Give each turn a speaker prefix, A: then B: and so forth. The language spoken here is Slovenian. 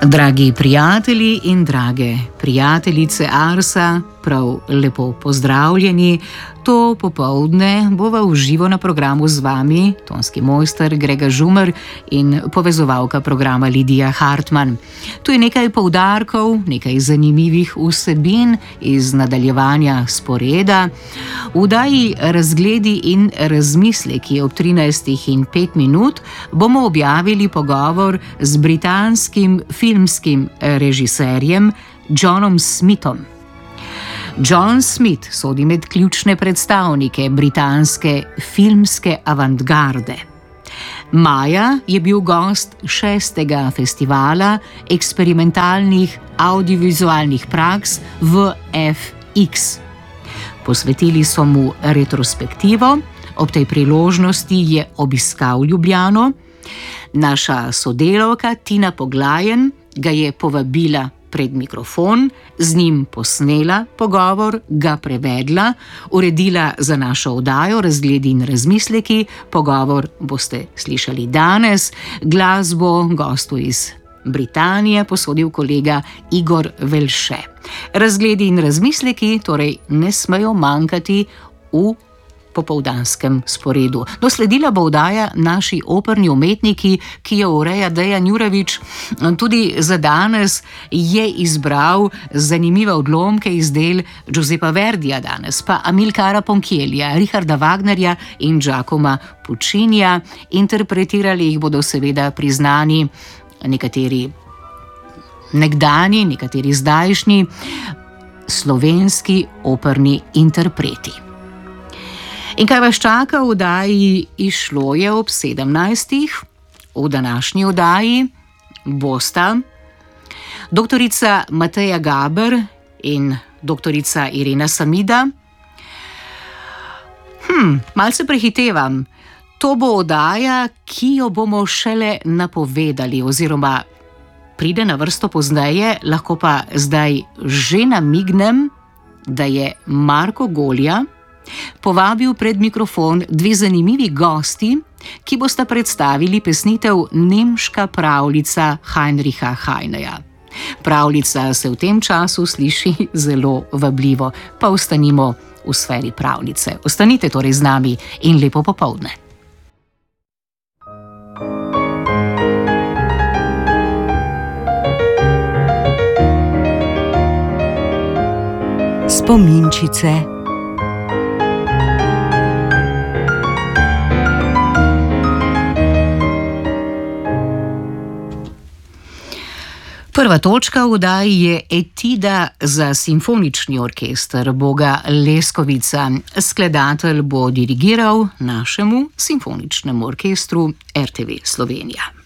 A: Dragi prijatelji in drage prijateljice Arsa, prav lepo pozdravljeni. To popoldne bova v živo na programu z vami, tonski mojster Grega Žumer in povezovalka programa Lidija Hartmann. Tu je nekaj poudarkov, nekaj zanimivih vsebin iz nadaljevanja sporeda. V oddaji Razgledi in razmisleki ob 13:05 bomo objavili pogovor z britanskim filmskim režiserjem Johnom Smithom. John Smith sodi med ključne predstavnike britanske filmske avantgarde. Maja je bil gost 6. festivala eksperimentalnih audiovizualnih praks VFX. Posvetili so mu retrospektivo, ob tej priložnosti je obiskal Ljubljano. Naša sodelavka Tina Poglajen ga je povabila pred mikrofon, z njim posnela pogovor, ga prevedla, uredila za našo oddajo Razgledi in razmisleki. Pogovor boste slišali danes. Glasbo gostu iz Britanije posodil kolega Igor Velše. Razgledi in razmisleki torej ne smejo manjkati v popoldanskem sporedu. Dosledila bo oddaja Naši operni umetniki, ki jo ureja Dejan Jurevič. Tudi za danes je izbral zanimive odlomke iz del Giuseppa Verdija danes, pa Amilcara Ponchiellija, Richarda Wagnerja in Giacomo Puccinija. Interpretirali jih bodo seveda priznani nekateri nekdanji, nekateri zdajšnji slovenski operni interpreti. In kaj vas čaka v oddaji Izšlo je ob 17. V današnji oddaji bosta doktorica Mateja Gaber in doktorica Irena Samida. Malce prehitevam. To bo oddaja, ki jo bomo šele napovedali oziroma pride na vrsto pozneje, lahko pa zdaj že namignem, da je Marko Golja povabil pred mikrofon dve zanimivi gosti, ki bosta predstavili pesnitev Nemška pravljica Heinricha Heineja. Pravljica se v tem času sliši zelo vabljivo, pa ostanimo v sferi pravljice. Ostanite torej z nami in lepo popoldne.
B: Spominčice.
A: Prva točka v oddaji je Etida za simfonični orkester Boga Leskovica. Skladatelj bo dirigiral našemu simfoničnemu orkestru RTV Slovenija.